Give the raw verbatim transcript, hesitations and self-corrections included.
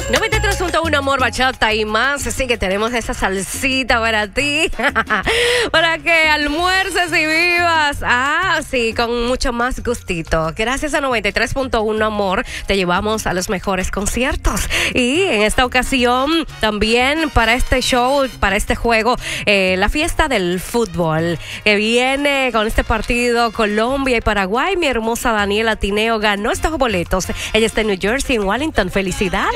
noventa y tres punto uno Amor, Bachata y más. Así que tenemos esa salsita para ti. Para que almuerces y vivas. Ah, sí, con mucho más gustito. Gracias a noventa y tres punto uno Amor, te llevamos a los mejores conciertos. Y en esta ocasión, también para este show, para este juego, eh, la fiesta del fútbol, que viene con este partido Colombia y Paraguay. Mi hermosa Daniela Tineo ganó estos boletos. Ella está en New Jersey, en Wellington. Felicidades.